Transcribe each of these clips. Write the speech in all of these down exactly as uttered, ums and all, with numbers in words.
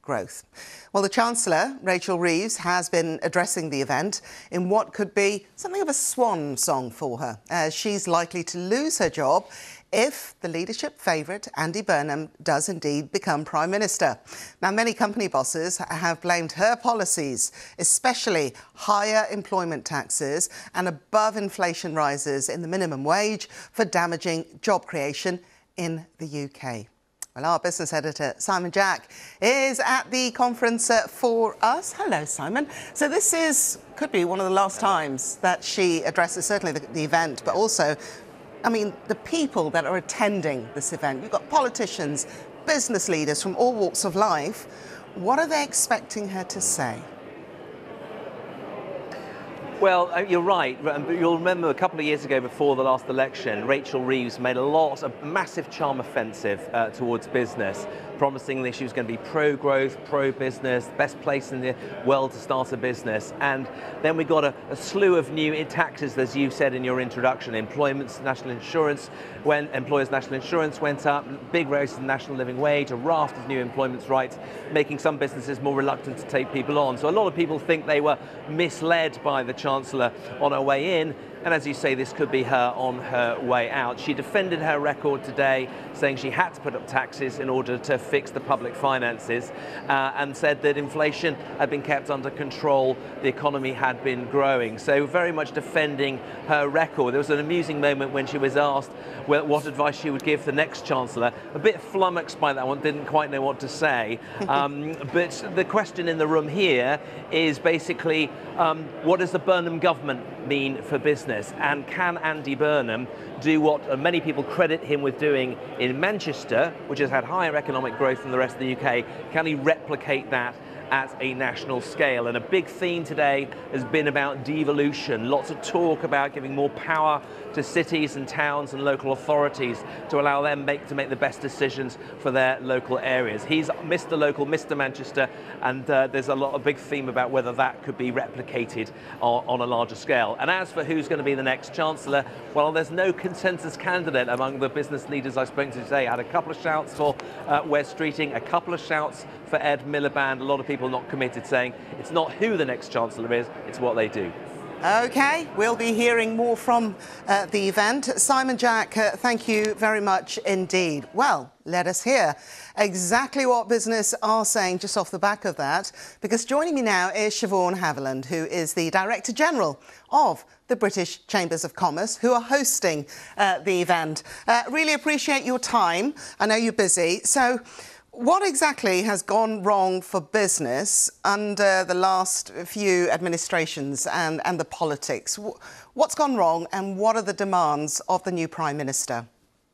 growth. Well, the Chancellor, Rachel Reeves, has been addressing the event in what could be something of a swan song for her, as she's likely to lose her job if the leadership favourite, Andy Burnham, does indeed become Prime Minister. Now, many company bosses have blamed her policies, especially higher employment taxes and above-inflation rises in the minimum wage, for damaging job creation in the U K. Well, our business editor, Simon Jack, is at the conference uh, for us. Hello, Simon. So this is, could be one of the last times that she addresses certainly the, the event, but also, I mean, the people that are attending this event. You've got politicians, business leaders from all walks of life. What are they expecting her to say? Well, you're right. You'll remember a couple of years ago, before the last election, Rachel Reeves made a lot, a massive charm offensive uh, towards business, promising that she was going to be pro-growth, pro-business, best place in the world to start a business. And then we got a, a slew of new taxes, as you said in your introduction. Employment's national insurance, when employers' national insurance went up, big raise in the national living wage, a raft of new employment rights, making some businesses more reluctant to take people on. So a lot of people think they were misled by the Chancellor on her way in. And as you say, this could be her on her way out. She defended her record today, saying she had to put up taxes in order to fix the public finances, uh, and said that inflation had been kept under control, the economy had been growing. So very much defending her record. There was an amusing moment when she was asked what advice she would give the next Chancellor. A bit flummoxed by that one, didn't quite know what to say. Um, but the question in the room here is basically, um, what does the Burnham government mean for business? And can Andy Burnham do what many people credit him with doing in Manchester, which has had higher economic growth than the rest of the U K? Can he replicate that at a national scale? And a big theme today has been about devolution. Lots of talk about giving more power to cities and towns and local authorities to allow them make, to make the best decisions for their local areas. He's Mister Local, Mister Manchester, and uh, there's a lot of big theme about whether that could be replicated on, on a larger scale. And as for who's going to be the next Chancellor, well, there's no consensus candidate among the business leaders I spoke to today. I had a couple of shouts for uh, Wes Streeting, a couple of shouts for Ed Miliband. A lot of people not committed, saying it's not who the next Chancellor is, it's what they do. OK, we'll be hearing more from uh, the event. Simon Jack, uh, thank you very much indeed. Well, let us hear exactly what business are saying just off the back of that, because joining me now is Siobhan Haviland, who is the Director General of the British Chambers of Commerce, who are hosting uh, the event. Uh, really appreciate your time. I know you're busy. So what exactly has gone wrong for business under the last few administrations and, and the politics? What's gone wrong, and what are the demands of the new Prime Minister?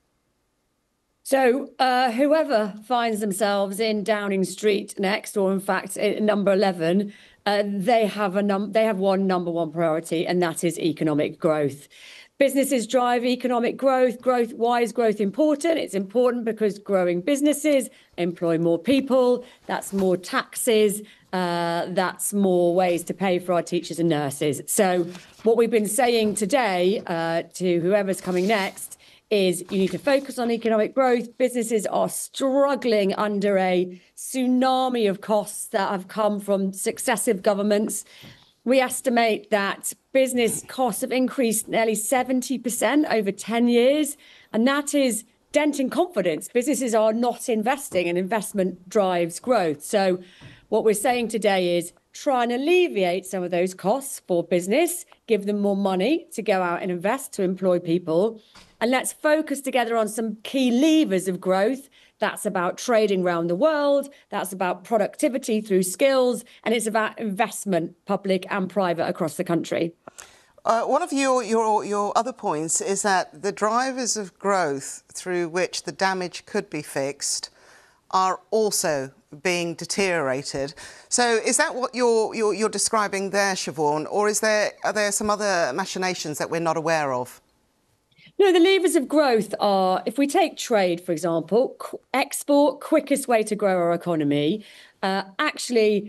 So uh, whoever finds themselves in Downing Street next, or in fact at number eleven, uh, they have a num they have one number one priority, and that is economic growth. Businesses drive economic growth. Growth. Why is growth important? It's important because growing businesses employ more people. That's more taxes. Uh, that's more ways to pay for our teachers and nurses. So what we've been saying today uh, to whoever's coming next is you need to focus on economic growth. Businesses are struggling under a tsunami of costs that have come from successive governments. We estimate that business costs have increased nearly seventy percent over ten years, and that is denting confidence. Businesses are not investing, and investment drives growth. So what we're saying today is try and alleviate some of those costs for business, give them more money to go out and invest, to employ people, and let's focus together on some key levers of growth. That's about trading around the world. That's about productivity through skills. And it's about investment, public and private, across the country. Uh, one of your, your, your other points is that the drivers of growth through which the damage could be fixed are also being deteriorated. So is that what you're, you're, you're describing there, Siobhan? Or is there, are there some other machinations that we're not aware of? No, the levers of growth are, if we take trade, for example, export, quickest way to grow our economy. Uh, actually,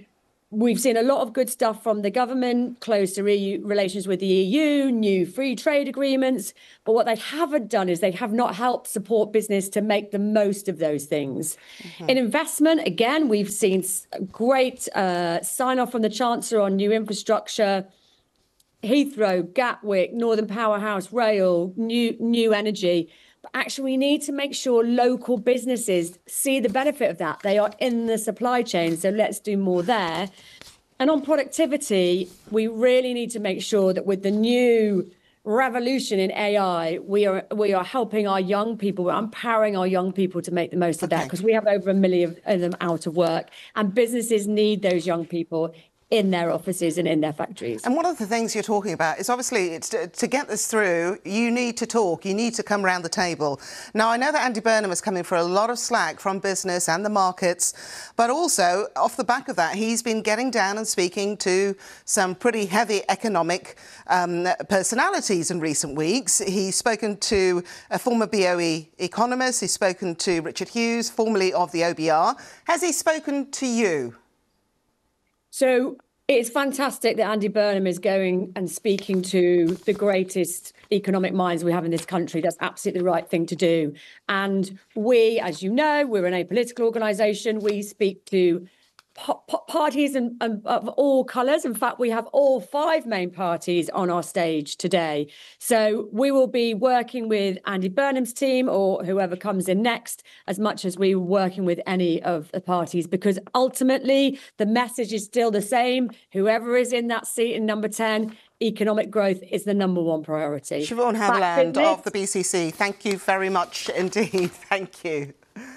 We've seen a lot of good stuff from the government, closer E U relations with the E U, new free trade agreements. But what they haven't done is they have not helped support business to make the most of those things. Mm-hmm. In investment, again, we've seen great uh, sign off from the Chancellor on new infrastructure. Heathrow, Gatwick, Northern Powerhouse Rail, new new energy. But actually, we need to make sure local businesses see the benefit of that. They are in the supply chain, so let's do more there. And on productivity, we really need to make sure that with the new revolution in A I, we are we are helping our young people, we're empowering our young people to make the most of okay. that, because we have over a million of them out of work, and businesses need those young people in their offices and in their factories. And one of the things you're talking about is obviously it's to, to get this through, you need to talk, you need to come around the table. Now, I know that Andy Burnham is coming for a lot of slack from business and the markets, but also off the back of that, he's been getting down and speaking to some pretty heavy economic um, personalities in recent weeks. He's spoken to a former B O E economist, he's spoken to Richard Hughes, formerly of the O B R. Has he spoken to you? So it's fantastic that Andy Burnham is going and speaking to the greatest economic minds we have in this country. That's absolutely the right thing to do. And we, as you know, we're an apolitical organisation. We speak to po- po- parties and, and of all colours. In fact, we have all five main parties on our stage today. So we will be working with Andy Burnham's team or whoever comes in next as much as we were working with any of the parties, because ultimately the message is still the same. Whoever is in that seat in number ten, economic growth is the number one priority. Siobhan Haviland of the B C C, thank you very much indeed. Thank you.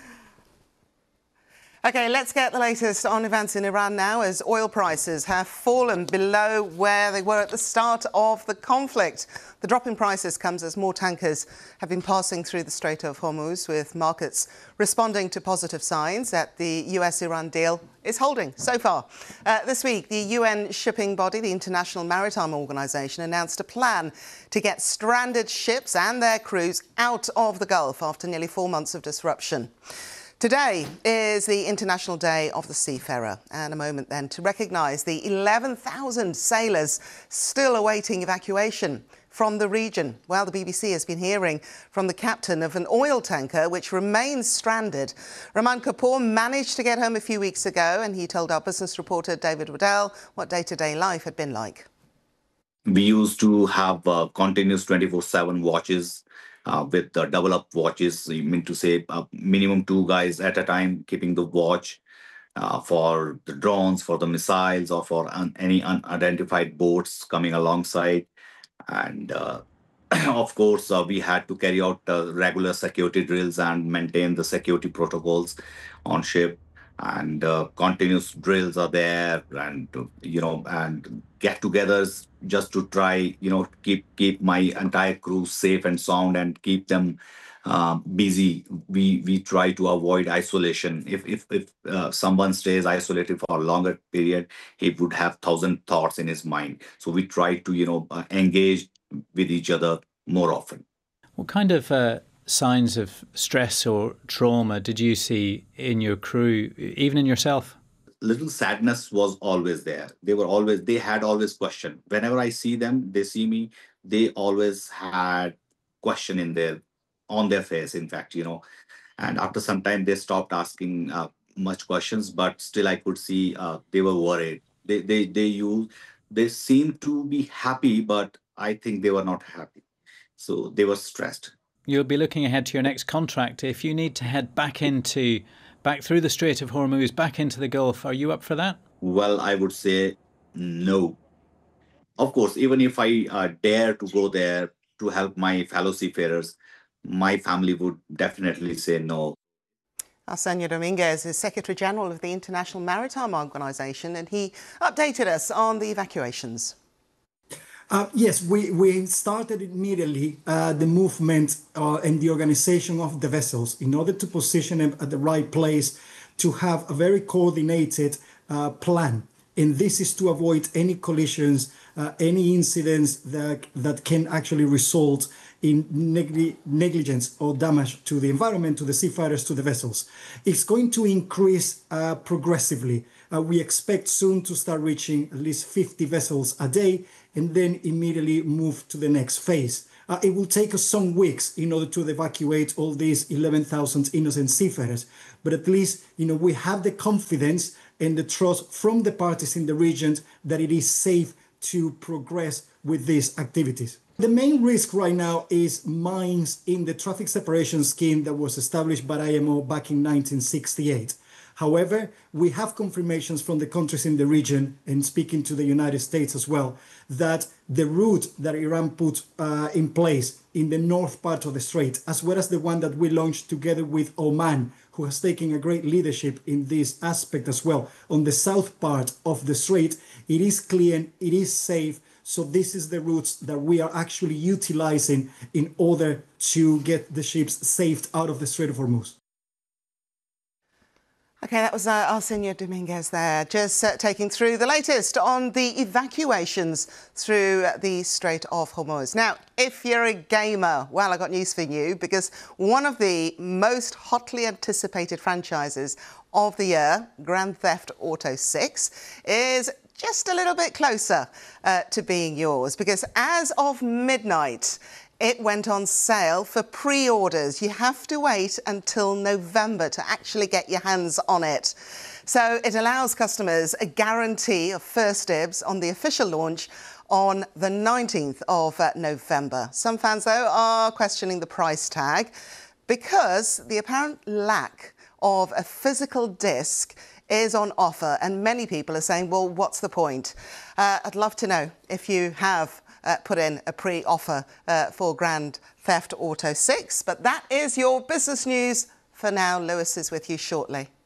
OK, let's get the latest on events in Iran now, as oil prices have fallen below where they were at the start of the conflict. The drop in prices comes as more tankers have been passing through the Strait of Hormuz, with markets responding to positive signs that the U S Iran deal is holding so far. Uh, this week, the U N shipping body, the International Maritime Organization, announced a plan to get stranded ships and their crews out of the Gulf after nearly four months of disruption. Today is the International Day of the Seafarer, and a moment then to recognise the eleven thousand sailors still awaiting evacuation from the region. Well, the B B C has been hearing from the captain of an oil tanker which remains stranded. Rahman Kapoor managed to get home a few weeks ago, and he told our business reporter David Waddell what day-to-day life had been like. We used to have uh, continuous twenty-four seven watches. Uh, with the double up watches, you mean to say uh, minimum two guys at a time keeping the watch uh, for the drones, for the missiles, or for un any unidentified boats coming alongside. And uh, of course, uh, we had to carry out uh, regular security drills and maintain the security protocols on ship. And uh, continuous drills are there, and you know, and get-togethers just to try, you know, keep keep my entire crew safe and sound and keep them uh, busy. We we try to avoid isolation. If if if uh, someone stays isolated for a longer period, he would have thousand thoughts in his mind. So we try to, you know, uh, engage with each other more often. What kind of uh... signs of stress or trauma did you see in your crew, even in yourself? Little sadness was always there. They were always, they had always question. Whenever I see them, they see me, they always had question in their, on their face, in fact, you know. And after some time, they stopped asking uh, much questions, but still I could see uh, they were worried. They, they, they, use, they seemed to be happy, but I think they were not happy. So they were stressed. You'll be looking ahead to your next contract. If you need to head back into, back through the Strait of Hormuz, back into the Gulf, are you up for that? Well, I would say no. Of course, even if I uh, dare to go there to help my fellow seafarers, my family would definitely say no. Arsenio Dominguez is Secretary General of the International Maritime Organization, and he updated us on the evacuations. Uh, yes, we, we started immediately uh, the movement uh, and the organization of the vessels in order to position them at the right place, to have a very coordinated uh, plan. And this is to avoid any collisions uh, any incidents that, that can actually result in negli- negligence or damage to the environment, to the seafarers, to the vessels. It's going to increase uh, progressively. Uh, we expect soon to start reaching at least fifty vessels a day and then immediately move to the next phase. Uh, it will take us some weeks in order to evacuate all these eleven thousand innocent seafarers. But at least, you know, we have the confidence and the trust from the parties in the region that it is safe to progress with these activities. The main risk right now is mines in the traffic separation scheme that was established by I M O back in nineteen sixty-eight. However, we have confirmations from the countries in the region, and speaking to the United States as well, that the route that Iran put uh, in place in the north part of the strait, as well as the one that we launched together with Oman, who has taken a great leadership in this aspect as well, on the south part of the strait, it is clean, it is safe. So this is the routes that we are actually utilizing in order to get the ships saved out of the Strait of Hormuz. OK, that was uh, Arsenio Dominguez there, just uh, taking through the latest on the evacuations through the Strait of Hormuz. Now, if you're a gamer, well, I got news for you, because one of the most hotly anticipated franchises of the year, Grand Theft Auto six, is just a little bit closer uh, to being yours, because as of midnight, it went on sale for pre-orders. You have to wait until November to actually get your hands on it. So it allows customers a guarantee of first dibs on the official launch on the nineteenth of November. Some fans, though, are questioning the price tag because the apparent lack of a physical disc is on offer, and many people are saying, well, what's the point? Uh, I'd love to know if you have Uh, put in a pre-offer uh, for Grand Theft Auto six. But that is your business news for now. Lewis is with you shortly.